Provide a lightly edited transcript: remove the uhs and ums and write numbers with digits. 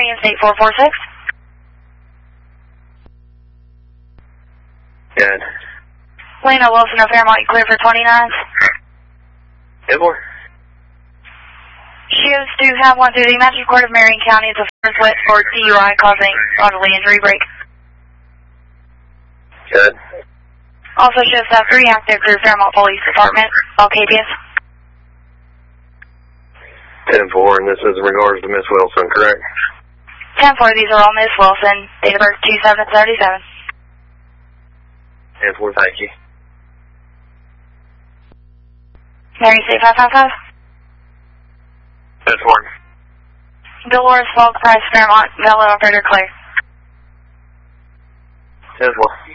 reinstate 446. Good. Lena Wilson of Fairmont, you clear for 29. Good boy. Shields do have one through the Magistrate Court of Marion County. It's a first wet for DUI causing bodily injury break. Good. Also shows that 3 active through Fairmont Police Department. All KPS. 10-4, and this is in regards to Miss Wilson, correct? 10-4, these are all Miss Wilson. Date of birth 2737. 10-4, thank you. Mary State 555. 10-4. Dolores Falk Price Fairmont. Valid operator clear. 10-4.